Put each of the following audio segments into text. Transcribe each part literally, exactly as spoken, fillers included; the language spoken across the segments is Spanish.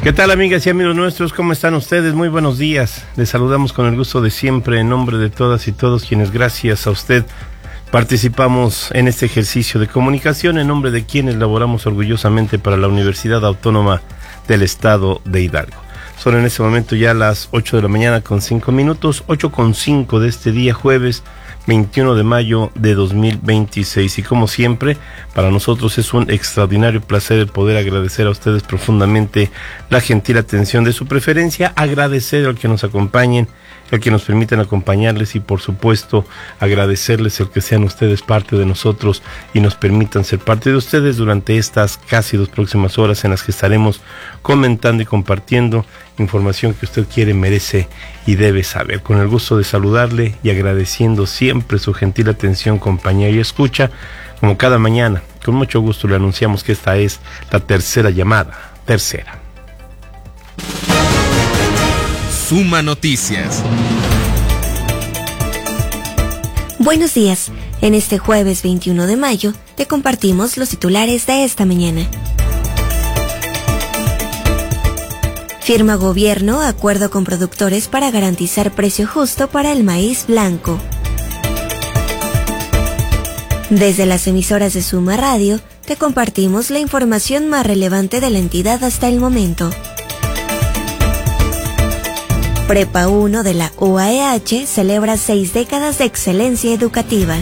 ¿Qué tal, amigas y amigos nuestros? ¿Cómo están ustedes? Muy buenos días. Les saludamos con el gusto de siempre en nombre de todas y todos quienes gracias a usted participamos en este ejercicio de comunicación, en nombre de quienes laboramos orgullosamente para la Universidad Autónoma del Estado de Hidalgo. Son en este momento ya las ocho de la mañana con cinco minutos, ocho con cinco de este día jueves veintiuno de mayo de dos mil veintiséis. Y como siempre, para nosotros es un extraordinario placer el poder agradecer a ustedes profundamente la gentil atención de su preferencia, agradecer al que nos acompañen, el que nos permitan acompañarles y por supuesto agradecerles el que sean ustedes parte de nosotros y nos permitan ser parte de ustedes durante estas casi dos próximas horas en las que estaremos comentando y compartiendo información que usted quiere, merece y debe saber. Con el gusto de saludarle y agradeciendo siempre su gentil atención, compañía y escucha, como cada mañana, con mucho gusto le anunciamos que esta es la tercera llamada, tercera. Suma Noticias. Buenos días. En este jueves veintiuno de mayo te compartimos los titulares de esta mañana. Firma gobierno acuerdo con productores para garantizar precio justo para el maíz blanco. Desde las emisoras de Suma Radio te compartimos la información más relevante de la entidad hasta el momento. Prepa uno de la U A E H celebra seis décadas de excelencia educativa.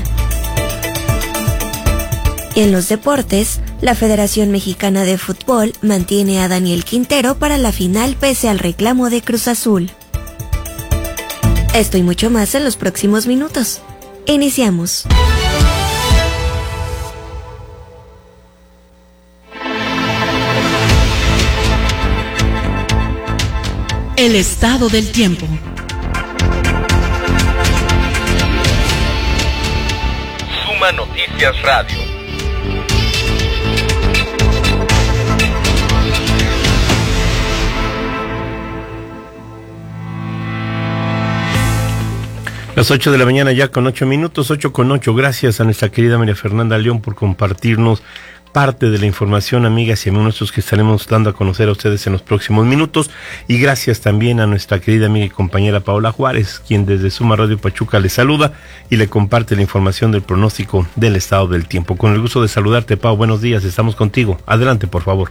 Y en los deportes, la Federación Mexicana de Fútbol mantiene a Daniel Quintero para la final pese al reclamo de Cruz Azul. Esto y mucho más en los próximos minutos. Iniciamos. El estado del tiempo. Suma Noticias Radio. Las ocho de la mañana ya con ocho minutos, ocho con ocho. Gracias a nuestra querida María Fernanda León por compartirnos parte de la información, amigas y amigos nuestros, que estaremos dando a conocer a ustedes en los próximos minutos. Y gracias también a nuestra querida amiga y compañera Paola Juárez, quien desde Suma Radio Pachuca le saluda y le comparte la información del pronóstico del estado del tiempo. Con el gusto de saludarte, Pau, buenos días, estamos contigo. Adelante, por favor.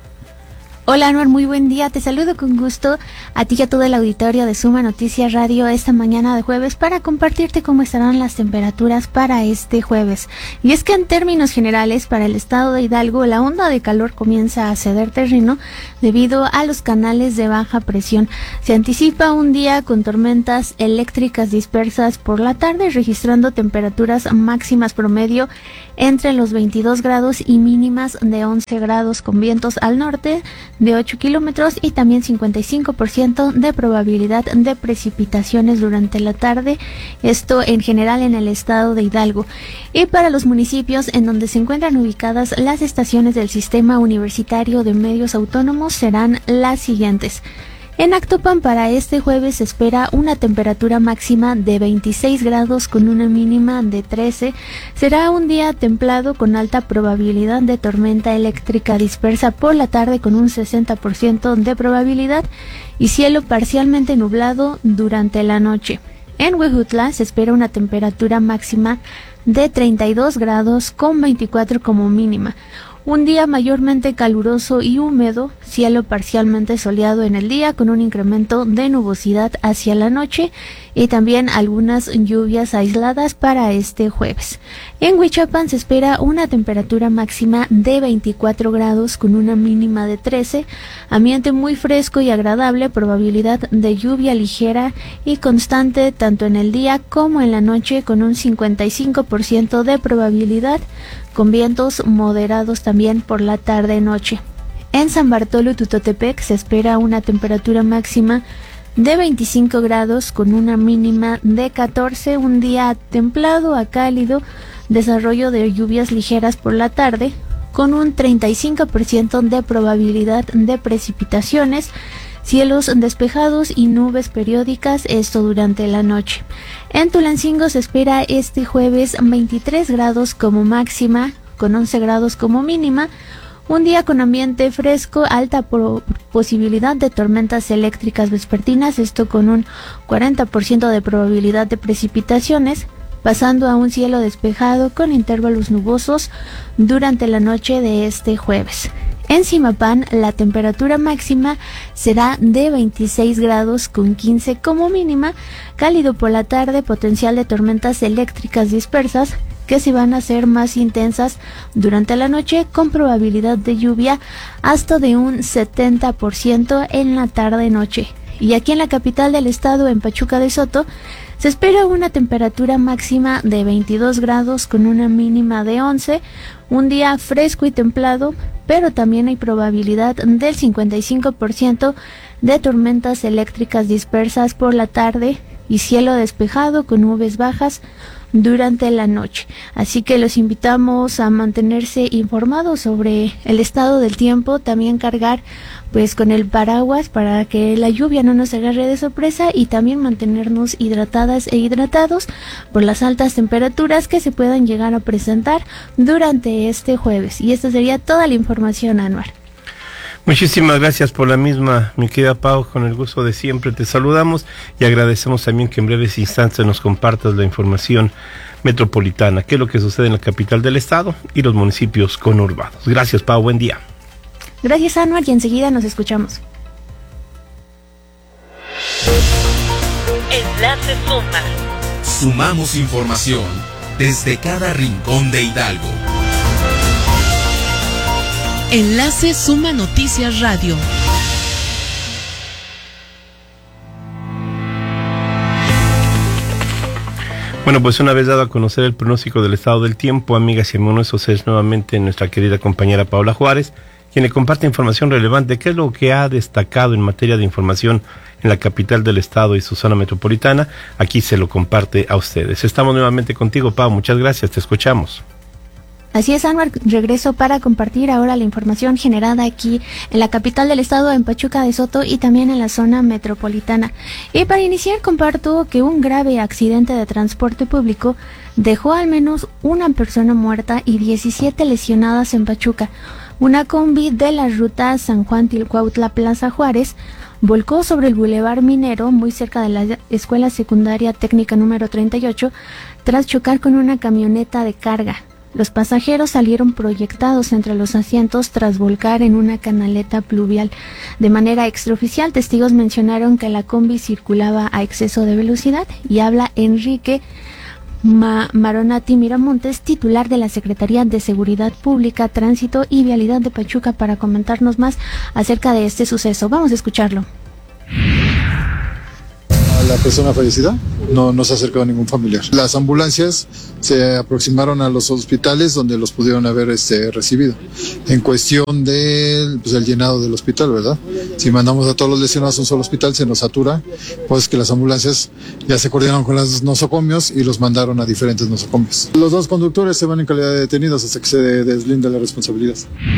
Hola, Anuar, muy buen día. Te saludo con gusto a ti y a todo el auditorio de Suma Noticias Radio esta mañana de jueves para compartirte cómo estarán las temperaturas para este jueves. Y es que en términos generales, para el estado de Hidalgo, la onda de calor comienza a ceder terreno debido a los canales de baja presión. Se anticipa un día con tormentas eléctricas dispersas por la tarde, registrando temperaturas máximas promedio entre los veintidós grados y mínimas de once grados, con vientos al norte de ocho kilómetros y también cincuenta y cinco por ciento de probabilidad de precipitaciones durante la tarde, esto en general en el estado de Hidalgo. Y para los municipios en donde se encuentran ubicadas las estaciones del Sistema Universitario de Medios Autónomos serán las siguientes. En Actopan para este jueves se espera una temperatura máxima de veintiséis grados con una mínima de trece. Será un día templado con alta probabilidad de tormenta eléctrica dispersa por la tarde con un sesenta por ciento de probabilidad y cielo parcialmente nublado durante la noche. En Huejutla se espera una temperatura máxima de treinta y dos grados con veinticuatro como mínima. Un día mayormente caluroso y húmedo, cielo parcialmente soleado en el día con un incremento de nubosidad hacia la noche y también algunas lluvias aisladas para este jueves. En Huichapan se espera una temperatura máxima de veinticuatro grados con una mínima de trece, ambiente muy fresco y agradable, probabilidad de lluvia ligera y constante tanto en el día como en la noche con un cincuenta y cinco por ciento de probabilidad, con vientos moderados también por la tarde-noche. En San Bartolo Tutotepec se espera una temperatura máxima de veinticinco grados con una mínima de catorce, un día templado a cálido, desarrollo de lluvias ligeras por la tarde, con un treinta y cinco por ciento de probabilidad de precipitaciones, cielos despejados y nubes periódicas, esto durante la noche. En Tulancingo se espera este jueves veintitrés grados como máxima, con once grados como mínima, Un día con ambiente fresco, alta pro- posibilidad de tormentas eléctricas vespertinas, esto con un cuarenta por ciento de probabilidad de precipitaciones, pasando a un cielo despejado con intervalos nubosos durante la noche de este jueves. En Zimapán, la temperatura máxima será de veintiséis grados con quince como mínima, cálido por la tarde, potencial de tormentas eléctricas dispersas que se van a hacer más intensas durante la noche con probabilidad de lluvia hasta de un setenta por ciento en la tarde-noche. Y aquí en la capital del estado, en Pachuca de Soto, se espera una temperatura máxima de veintidós grados con una mínima de once, un día fresco y templado, pero también hay probabilidad del cincuenta y cinco por ciento de tormentas eléctricas dispersas por la tarde y cielo despejado con nubes bajas durante la noche. Así que los invitamos a mantenerse informados sobre el estado del tiempo, también cargar pues con el paraguas para que la lluvia no nos agarre de sorpresa y también mantenernos hidratadas e hidratados por las altas temperaturas que se puedan llegar a presentar durante este jueves. Y esta sería toda la información, Anuar. Muchísimas gracias por la misma, mi querida Pau, con el gusto de siempre te saludamos y agradecemos también que en breves instantes nos compartas la información metropolitana, qué es lo que sucede en la capital del estado y los municipios conurbados. Gracias, Pau, buen día. Gracias, Anuar, y enseguida nos escuchamos. Enlace Suma. Sumamos información desde cada rincón de Hidalgo. Enlace Suma Noticias Radio. Bueno, pues una vez dado a conocer el pronóstico del estado del tiempo, amigas y amigos, eso es nuevamente nuestra querida compañera Paula Juárez, quien le comparte información relevante, qué es lo que ha destacado en materia de información en la capital del estado y su zona metropolitana. Aquí se lo comparte a ustedes. Estamos nuevamente contigo, Pau, muchas gracias, te escuchamos. Así es, Anuar, regreso para compartir ahora la información generada aquí en la capital del estado, en Pachuca de Soto y también en la zona metropolitana. Y para iniciar comparto que un grave accidente de transporte público dejó al menos una persona muerta y diecisiete lesionadas en Pachuca. Una combi de la ruta San Juan Tilcuautla Plaza Juárez volcó sobre el Boulevard Minero, muy cerca de la Escuela Secundaria Técnica número treinta y ocho, tras chocar con una camioneta de carga. Los pasajeros salieron proyectados entre los asientos tras volcar en una canaleta pluvial. De manera extraoficial, testigos mencionaron que la combi circulaba a exceso de velocidad y habla Enrique Ma- Maronati Miramontes, titular de la Secretaría de Seguridad Pública, Tránsito y Vialidad de Pachuca, para comentarnos más acerca de este suceso. Vamos a escucharlo. A la persona fallecida no, no se ha acercado ningún familiar. Las ambulancias se aproximaron a los hospitales donde los pudieron haber este, recibido. En cuestión del pues, el llenado del hospital, ¿verdad? Si mandamos a todos los lesionados a un solo hospital, se nos satura, pues que las ambulancias ya se coordinaron con los nosocomios y los mandaron a diferentes nosocomios. Los dos conductores se van en calidad de detenidos hasta que se deslinda la responsabilidad.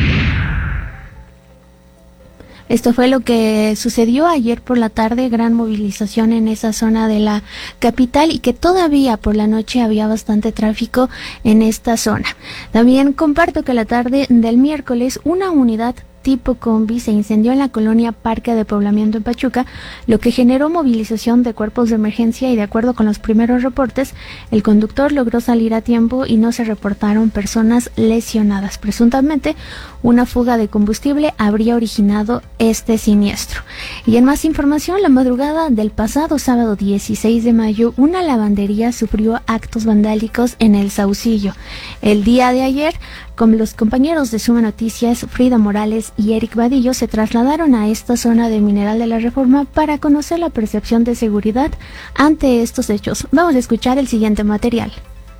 Esto fue lo que sucedió ayer por la tarde, gran movilización en esa zona de la capital y que todavía por la noche había bastante tráfico en esta zona. También comparto que la tarde del miércoles una unidad tipo combi se incendió en la colonia Parque de Poblamiento en Pachuca, lo que generó movilización de cuerpos de emergencia y de acuerdo con los primeros reportes, el conductor logró salir a tiempo y no se reportaron personas lesionadas. Presuntamente, una fuga de combustible habría originado este siniestro. Y en más información, la madrugada del pasado sábado dieciséis de mayo, una lavandería sufrió actos vandálicos en el Saucillo. El día de ayer, con los compañeros de Suma Noticias, Frida Morales y Eric Vadillo, se trasladaron a esta zona de Mineral de la Reforma para conocer la percepción de seguridad ante estos hechos. Vamos a escuchar el siguiente material.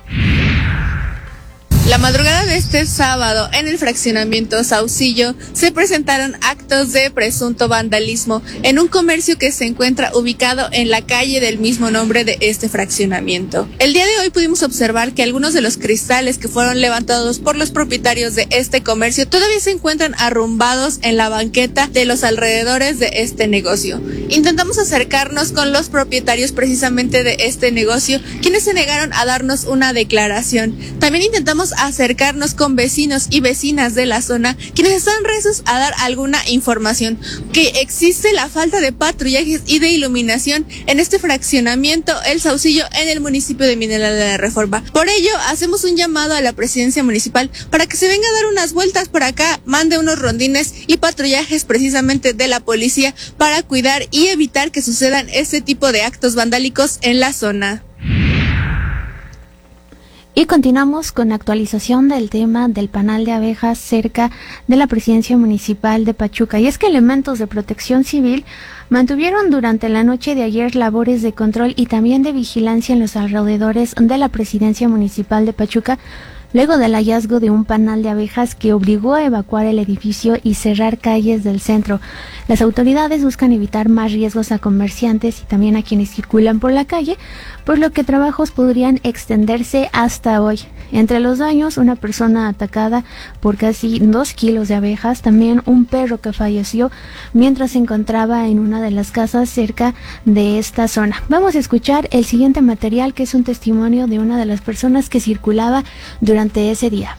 La madrugada de este sábado, en el fraccionamiento Saucillo, se presentaron actos de presunto vandalismo en un comercio que se encuentra ubicado en la calle del mismo nombre de este fraccionamiento. El día de hoy pudimos observar que algunos de los cristales que fueron levantados por los propietarios de este comercio todavía se encuentran arrumbados en la banqueta de los alrededores de este negocio. Intentamos acercarnos con los propietarios precisamente de este negocio, quienes se negaron a darnos una declaración. También intentamos vamos a acercarnos con vecinos y vecinas de la zona, quienes están reacios a dar alguna información, que existe la falta de patrullajes y de iluminación en este fraccionamiento El Saucillo en el municipio de Mineral de la Reforma. Por ello, hacemos un llamado a la presidencia municipal para que se venga a dar unas vueltas por acá, mande unos rondines y patrullajes precisamente de la policía para cuidar y evitar que sucedan este tipo de actos vandálicos en la zona. Y continuamos con la actualización del tema del panal de abejas cerca de la presidencia municipal de Pachuca. Y es que elementos de protección civil mantuvieron durante la noche de ayer labores de control y también de vigilancia en los alrededores de la presidencia municipal de Pachuca, luego del hallazgo de un panal de abejas que obligó a evacuar el edificio y cerrar calles del centro. Las autoridades buscan evitar más riesgos a comerciantes y también a quienes circulan por la calle, por lo que trabajos podrían extenderse hasta hoy. Entre los daños, una persona atacada por casi dos kilos de abejas, también un perro que falleció mientras se encontraba en una de las casas cerca de esta zona. Vamos a escuchar el siguiente material, que es un testimonio de una de las personas que circulaba durante ese día.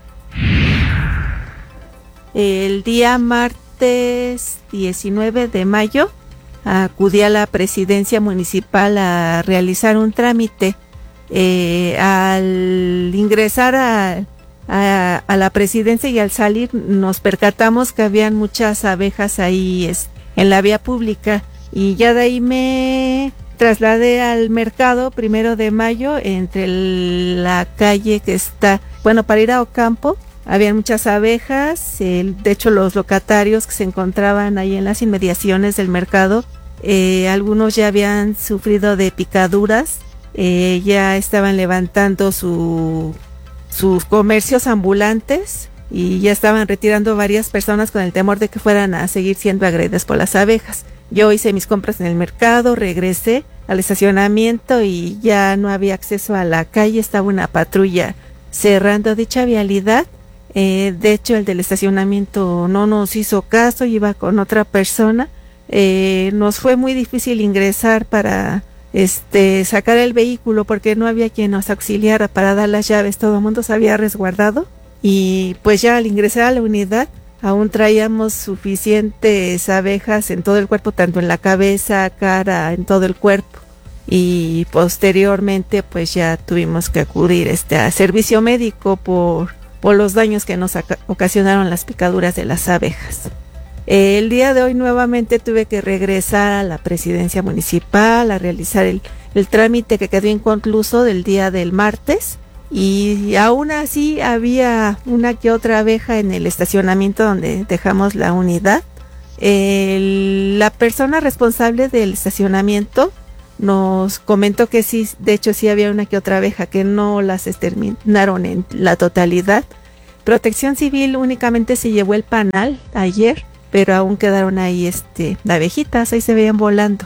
El día martes diecinueve de mayo acudí a la presidencia municipal a realizar un trámite. Eh, al ingresar a, a, a la presidencia y al salir nos percatamos que habían muchas abejas ahí es, en la vía pública, y ya de ahí me trasladé al mercado Primero de Mayo, entre el, la calle que está, bueno, para ir a Ocampo. Habían muchas abejas, el, de hecho los locatarios que se encontraban ahí en las inmediaciones del mercado, eh, algunos ya habían sufrido de picaduras. Eh, ya estaban levantando su, sus comercios ambulantes y ya estaban retirando varias personas con el temor de que fueran a seguir siendo agredidas por las abejas. Yo hice mis compras en el mercado, regresé al estacionamiento y ya no había acceso a la calle, estaba una patrulla cerrando dicha vialidad. Eh, de hecho, el del estacionamiento no nos hizo caso, iba con otra persona. Eh, nos fue muy difícil ingresar para este sacar el vehículo porque no había quien nos auxiliara para dar las llaves, todo el mundo se había resguardado y pues ya al ingresar a la unidad aún traíamos suficientes abejas en todo el cuerpo, tanto en la cabeza, cara, en todo el cuerpo, y posteriormente pues ya tuvimos que acudir este a servicio médico por, por los daños que nos ocasionaron las picaduras de las abejas. El día de hoy nuevamente tuve que regresar a la presidencia municipal a realizar el, el trámite que quedó inconcluso del día del martes, y aún así había una que otra abeja en el estacionamiento donde dejamos la unidad. El, la persona responsable del estacionamiento nos comentó que sí, de hecho sí había una que otra abeja, que no las exterminaron en la totalidad. Protección Civil únicamente se llevó el panal ayer, pero aún quedaron ahí este abejitas, ahí se veían volando.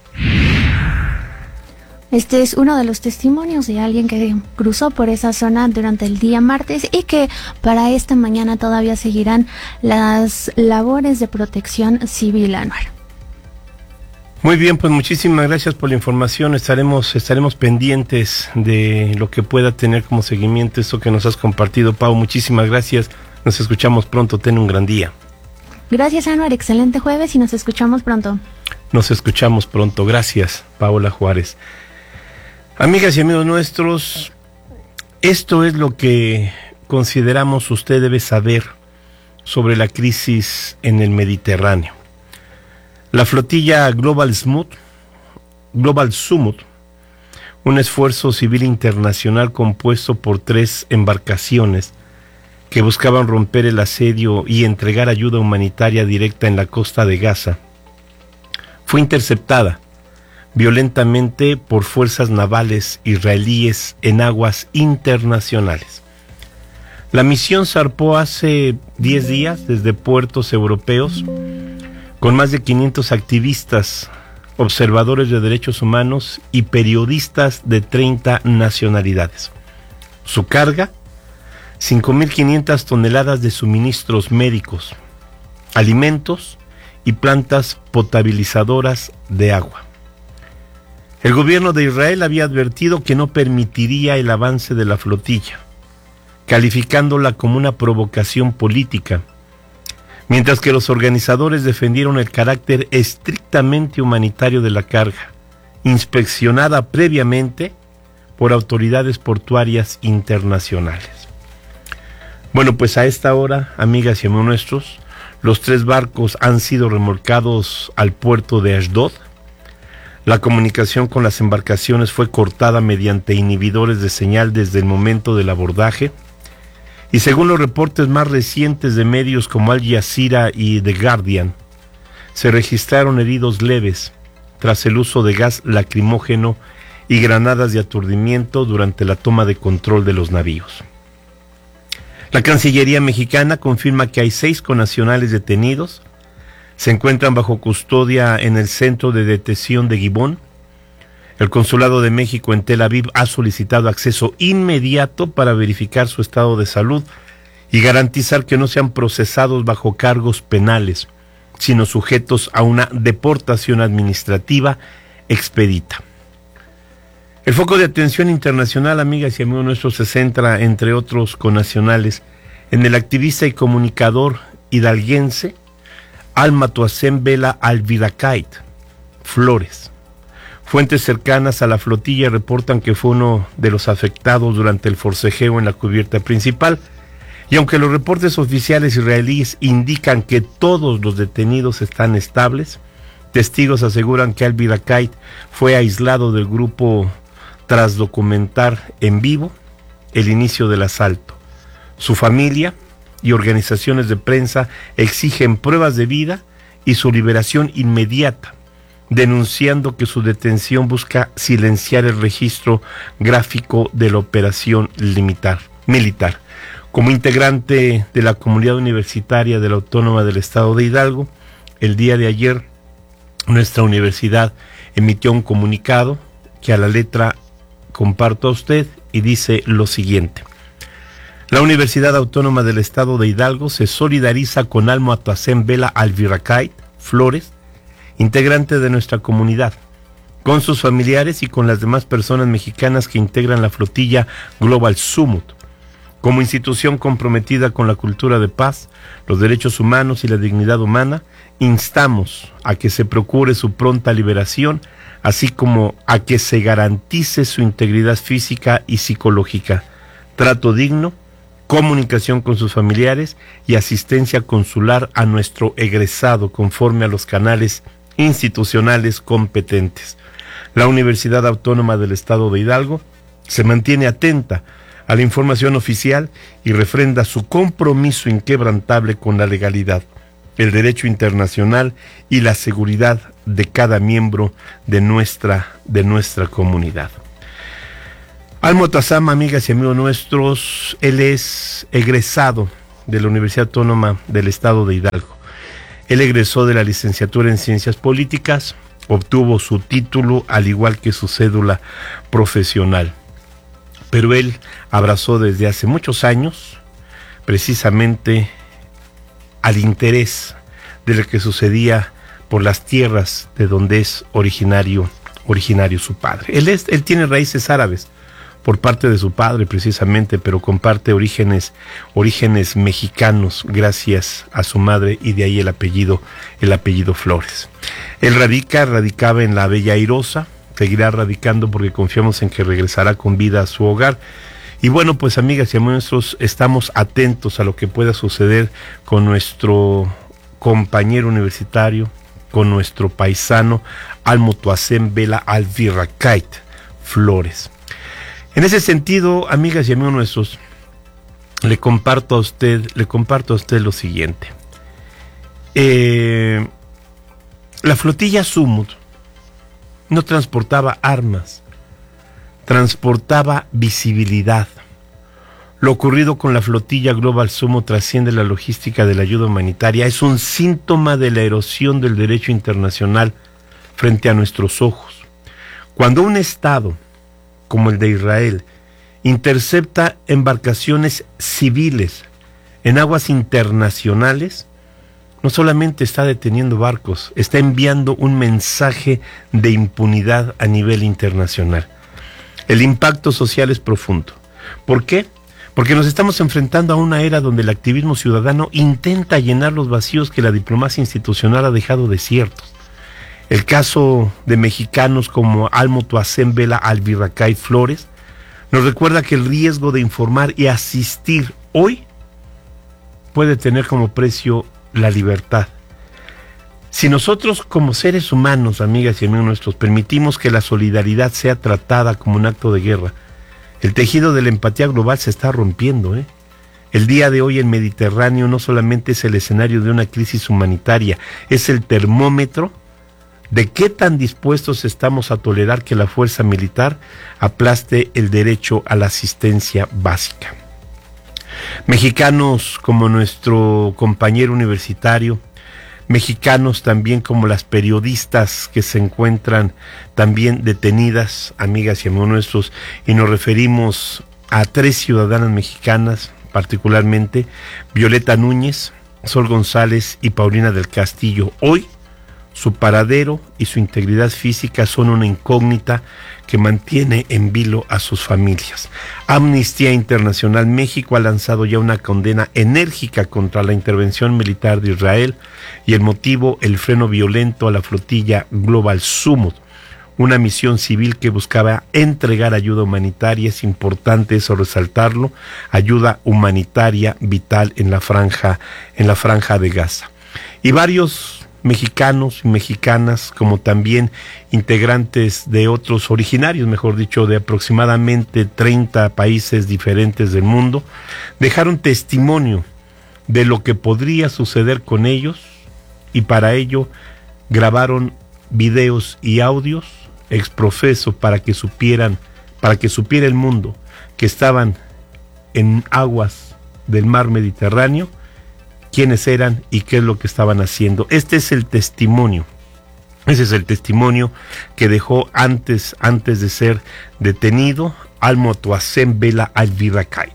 Este es uno de los testimonios de alguien que cruzó por esa zona durante el día martes y que para esta mañana todavía seguirán las labores de protección civil, Anuar. Muy bien, pues muchísimas gracias por la información. Estaremos estaremos pendientes de lo que pueda tener como seguimiento esto que nos has compartido, Pau. Muchísimas gracias. Nos escuchamos pronto. Ten un gran día. Gracias, Anuar. Excelente jueves y nos escuchamos pronto. Nos escuchamos pronto. Gracias, Paola Juárez. Amigas y amigos nuestros, esto es lo que consideramos usted debe saber sobre la crisis en el Mediterráneo. La flotilla Global Smooth, Global Summit, un esfuerzo civil internacional compuesto por tres embarcaciones que buscaban romper el asedio y entregar ayuda humanitaria directa en la costa de Gaza, fue interceptada violentamente por fuerzas navales israelíes en aguas internacionales. La misión zarpó hace diez días desde puertos europeos con más de quinientos activistas, observadores de derechos humanos y periodistas de treinta nacionalidades. Su carga, cinco mil quinientas toneladas de suministros médicos, alimentos y plantas potabilizadoras de agua. El gobierno de Israel había advertido que no permitiría el avance de la flotilla, calificándola como una provocación política, mientras que los organizadores defendieron el carácter estrictamente humanitario de la carga, inspeccionada previamente por autoridades portuarias internacionales. Bueno, pues a esta hora, amigas y amigos nuestros, los tres barcos han sido remolcados al puerto de Ashdod. La comunicación con las embarcaciones fue cortada mediante inhibidores de señal desde el momento del abordaje. Y según los reportes más recientes de medios como Al Jazeera y The Guardian, se registraron heridos leves tras el uso de gas lacrimógeno y granadas de aturdimiento durante la toma de control de los navíos. La Cancillería mexicana confirma que hay seis connacionales detenidos. Se encuentran bajo custodia en el centro de detención de Gibón. El Consulado de México en Tel Aviv ha solicitado acceso inmediato para verificar su estado de salud y garantizar que no sean procesados bajo cargos penales, sino sujetos a una deportación administrativa expedita. El foco de atención internacional, amigas y amigos nuestros, se centra, entre otros connacionales, en el activista y comunicador hidalguense Al-Matuasem Bela Al-Virakait Flores. Fuentes cercanas a la flotilla reportan que fue uno de los afectados durante el forcejeo en la cubierta principal, y aunque los reportes oficiales israelíes indican que todos los detenidos están estables, testigos aseguran que Al-Virakait fue aislado del grupo tras documentar en vivo el inicio del asalto. Su familia y organizaciones de prensa exigen pruebas de vida y su liberación inmediata, denunciando que su detención busca silenciar el registro gráfico de la operación limitar, militar. Como integrante de la comunidad universitaria de la Autónoma del Estado de Hidalgo, el día de ayer nuestra universidad emitió un comunicado que a la letra comparto a usted y dice lo siguiente: la Universidad Autónoma del Estado de Hidalgo se solidariza con Al-Matuasem Bela Al-Virakait Flores, integrante de nuestra comunidad, con sus familiares y con las demás personas mexicanas que integran la flotilla Global Sumut. Como institución comprometida con la cultura de paz, los derechos humanos y la dignidad humana, instamos a que se procure su pronta liberación, así como a que se garantice su integridad física y psicológica, trato digno, comunicación con sus familiares y asistencia consular a nuestro egresado conforme a los canales institucionales competentes. La Universidad Autónoma del Estado de Hidalgo se mantiene atenta a la información oficial y refrenda su compromiso inquebrantable con la legalidad, el derecho internacional y la seguridad de cada miembro de nuestra, de nuestra comunidad. Al-Matuasem, amigas y amigos nuestros, él es egresado de la Universidad Autónoma del Estado de Hidalgo. Él egresó de la licenciatura en Ciencias Políticas, obtuvo su título al igual que su cédula profesional. Pero él abrazó desde hace muchos años precisamente al interés de lo que sucedía por las tierras de donde es originario, originario su padre. Él, es, él tiene raíces árabes por parte de su padre precisamente, pero comparte orígenes, orígenes mexicanos gracias a su madre, y de ahí el apellido, el apellido Flores. Él radica, radicaba en la Bella Airosa, seguirá radicando porque confiamos en que regresará con vida a su hogar. Y bueno, pues amigas y amigos nuestros, estamos atentos a lo que pueda suceder con nuestro compañero universitario, con nuestro paisano Al-Matuasem Bela Al-Virakait Flores. En ese sentido, amigas y amigos nuestros, le comparto a usted, le comparto a usted lo siguiente. Eh, la flotilla Sumut no transportaba armas, transportaba visibilidad. Lo ocurrido con la flotilla Global Sumut trasciende la logística de la ayuda humanitaria, es un síntoma de la erosión del derecho internacional frente a nuestros ojos. Cuando un Estado como el de Israel intercepta embarcaciones civiles en aguas internacionales, no solamente está deteniendo barcos, está enviando un mensaje de impunidad a nivel internacional. El impacto social es profundo. ¿Por qué? porque nos estamos enfrentando a una era donde el activismo ciudadano intenta llenar los vacíos que la diplomacia institucional ha dejado desiertos. El caso de mexicanos como Almo Tuacen Vela Alvirracay Flores nos recuerda que el riesgo de informar y asistir hoy puede tener como precio la libertad. Si nosotros como seres humanos, amigas y amigos nuestros, permitimos que la solidaridad sea tratada como un acto de guerra, el tejido de la empatía global se está rompiendo, ¿eh? El día de hoy el Mediterráneo no solamente es el escenario de una crisis humanitaria, es el termómetro de qué tan dispuestos estamos a tolerar que la fuerza militar aplaste el derecho a la asistencia básica. Mexicanos como nuestro compañero universitario, mexicanos también como las periodistas que se encuentran también detenidas, amigas y amigos nuestros, y nos referimos a tres ciudadanas mexicanas, particularmente Violeta Núñez, Sol González y Paulina del Castillo. Hoy su paradero y su integridad física son una incógnita que mantiene en vilo a sus familias. Amnistía Internacional México ha lanzado ya una condena enérgica contra la intervención militar de Israel y el motivo, el freno violento a la flotilla Global Summit, una misión civil que buscaba entregar ayuda humanitaria. Es importante eso resaltarlo, ayuda humanitaria vital en la franja, en la franja de Gaza. Y varios mexicanos y mexicanas, como también integrantes de otros originarios, mejor dicho, de aproximadamente treinta países diferentes del mundo, dejaron testimonio de lo que podría suceder con ellos y para ello grabaron videos y audios exprofeso para que supieran, para que supiera el mundo que estaban en aguas del mar Mediterráneo, quiénes eran y qué es lo que estaban haciendo. Este es el testimonio, ese es el testimonio que dejó antes, antes de ser detenido Almo Tuacen Vela Alvirracay.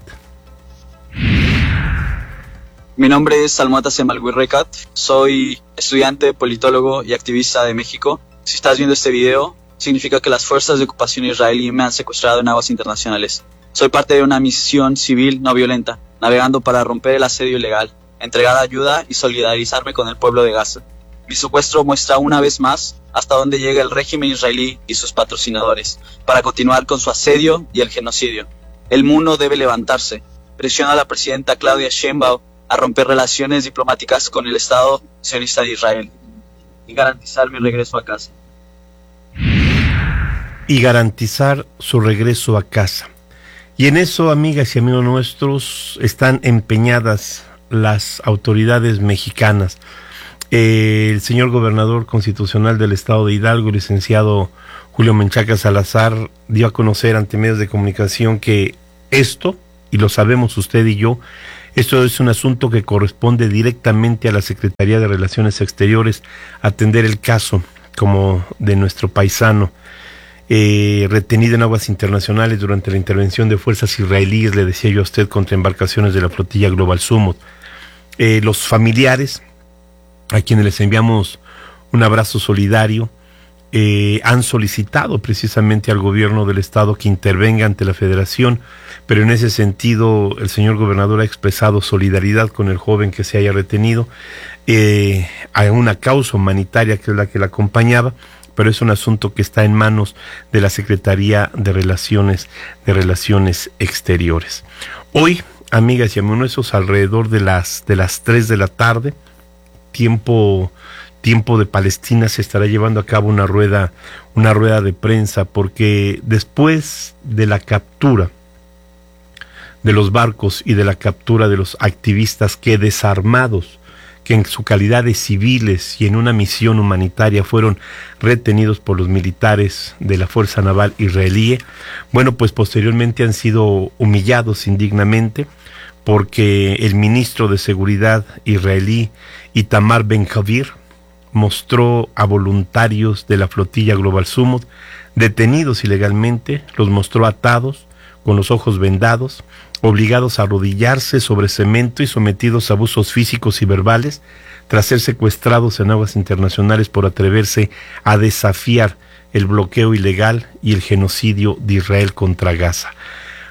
Mi nombre es Almo Tuacen Alvirracay, soy estudiante, politólogo y activista de México. Si estás viendo este video, significa que las fuerzas de ocupación israelí me han secuestrado en aguas internacionales. Soy parte de una misión civil no violenta, navegando para romper el asedio ilegal, entregar ayuda y solidarizarme con el pueblo de Gaza. Mi secuestro muestra una vez más hasta dónde llega el régimen israelí y sus patrocinadores para continuar con su asedio y el genocidio. El mundo debe levantarse. Presiona a la presidenta Claudia Sheinbaum a romper relaciones diplomáticas con el Estado sionista de Israel y garantizar mi regreso a casa. Y garantizar su regreso a casa. Y en eso, amigas y amigos nuestros, están empeñadas las autoridades mexicanas. Eh, el señor gobernador constitucional del estado de Hidalgo, licenciado Julio Menchaca Salazar, dio a conocer ante medios de comunicación que esto, y lo sabemos usted y yo, esto es un asunto que corresponde directamente a la Secretaría de Relaciones Exteriores atender el caso como de nuestro paisano eh, retenido en aguas internacionales durante la intervención de fuerzas israelíes, le decía yo a usted, contra embarcaciones de la flotilla Global Summit. Eh, los familiares, a quienes les enviamos un abrazo solidario, eh, han solicitado precisamente al gobierno del estado que intervenga ante la federación, pero en ese sentido el señor gobernador ha expresado solidaridad con el joven que se haya retenido, eh, a una causa humanitaria que es la que la acompañaba, pero es un asunto que está en manos de la Secretaría de Relaciones, de Relaciones Exteriores. Hoy, amigas y amigos nuestros, alrededor de las de las tres de la tarde, tiempo tiempo de Palestina, se estará llevando a cabo una rueda una rueda de prensa, porque después de la captura de los barcos y de la captura de los activistas que desarmados, que en su calidad de civiles y en una misión humanitaria fueron retenidos por los militares de la Fuerza Naval israelí, bueno, pues posteriormente han sido humillados indignamente, porque el ministro de Seguridad israelí, Itamar Ben-Gvir, mostró a voluntarios de la flotilla Global Summit detenidos ilegalmente, los mostró atados, con los ojos vendados, obligados a arrodillarse sobre cemento y sometidos a abusos físicos y verbales, tras ser secuestrados en aguas internacionales por atreverse a desafiar el bloqueo ilegal y el genocidio de Israel contra Gaza.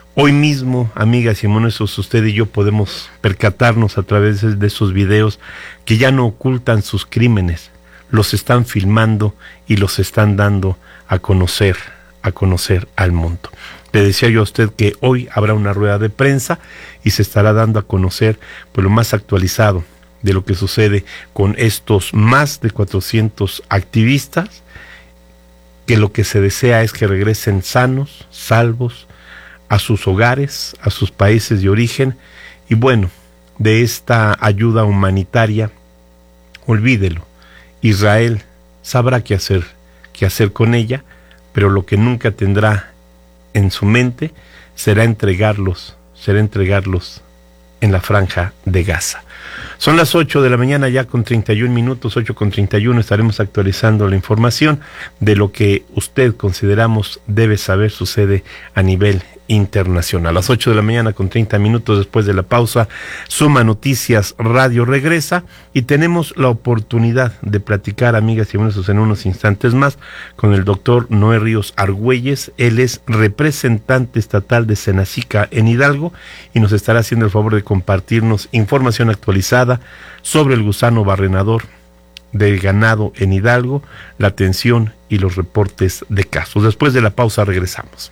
Hoy mismo, amigas y hermanos, usted y yo podemos percatarnos a través de esos videos que ya no ocultan sus crímenes, los están filmando y los están dando a conocer, a conocer al mundo. Le decía yo a usted que hoy habrá una rueda de prensa y se estará dando a conocer pues, lo más actualizado de lo que sucede con estos más de cuatrocientos activistas, que lo que se desea es que regresen sanos, salvos, a sus hogares, a sus países de origen, y bueno, de esta ayuda humanitaria, olvídelo, Israel sabrá qué hacer, qué hacer con ella, pero lo que nunca tendrá en su mente será entregarlos, será entregarlos en la franja de Gaza. Son las ocho de la mañana ya con treinta y un minutos, ocho con treinta y uno, estaremos actualizando la información de lo que usted consideramos debe saber sucede a nivel internacional. A las ocho de la mañana con treinta minutos después de la pausa, Suma Noticias Radio regresa y tenemos la oportunidad de platicar, amigas y amigos, en unos instantes más con el doctor Noé Ríos Argüelles. Él es representante estatal de Senacica en Hidalgo y nos estará haciendo el favor de compartirnos información actualizada sobre el gusano barrenador del ganado en Hidalgo, la atención y los reportes de casos. Después de la pausa regresamos.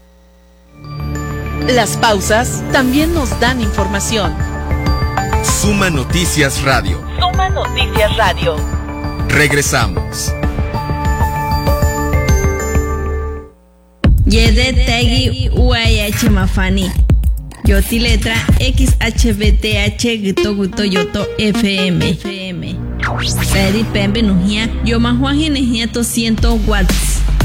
Las pausas también nos dan información. Suma Noticias Radio. Suma Noticias Radio. Regresamos. Yede Tegi U I H Mafani. Yoti letra X H B T H Gito Guto Yoto F M. Peri Pembe Nujia. Yo Mahuaji Nejia to ciento watts.